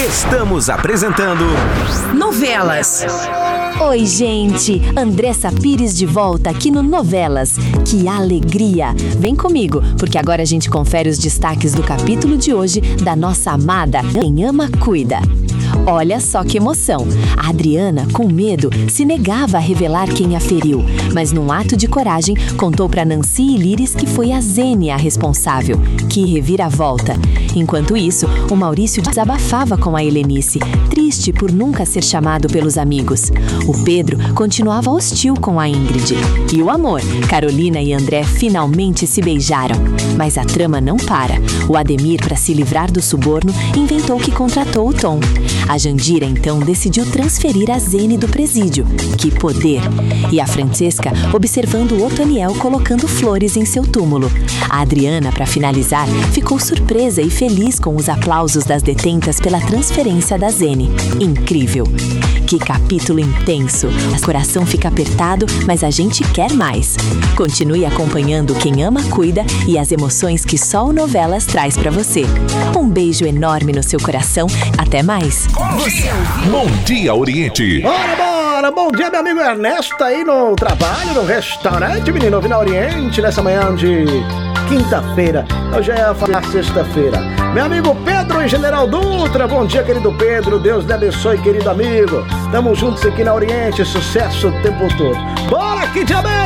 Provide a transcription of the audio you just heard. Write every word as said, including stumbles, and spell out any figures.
Estamos apresentando Novelas. Oi, gente! Andressa Pires de volta aqui no Novelas. Que alegria! Vem comigo, porque agora a gente confere os destaques do capítulo de hoje da nossa amada Quem Ama Cuida. Olha só que emoção! A Adriana, com medo, se negava a revelar quem a feriu, mas num ato de coragem, contou para Nancy e Líris que foi a Zene a responsável. Que reviravolta! Enquanto isso, o Maurício desabafava com a Helenice, triste por nunca ser chamado pelos amigos. O Pedro continuava hostil com a Ingrid. E o amor, Carolina e André finalmente se beijaram. Mas a trama não para. O Ademir, para se livrar do suborno, inventou que contratou o Tom. A Jandira, então, decidiu transferir a Zene do presídio. Que poder! E a Francesca observando o Otoniel colocando flores em seu túmulo. A Adriana, para finalizar, ficou surpresa e feliz com os aplausos das detentas pela transferência da Zene. Incrível! Que capítulo intenso! O coração fica apertado, mas a gente quer mais. Continue acompanhando Quem Ama Cuida e as emoções que só o Novelas traz pra você. Um beijo enorme no seu coração. Até mais! Bom dia, Oriente. Bora, bora! Bom dia, meu amigo Ernesto, aí no trabalho, no restaurante, menino, ouvindo a Oriente, nessa manhã de quinta-feira. Eu já ia falar sexta-feira. Meu amigo Pedro e General Dutra, bom dia, querido Pedro. Deus lhe abençoe, querido amigo. Tamo juntos aqui na Oriente, sucesso o tempo todo. Bora, que diabo!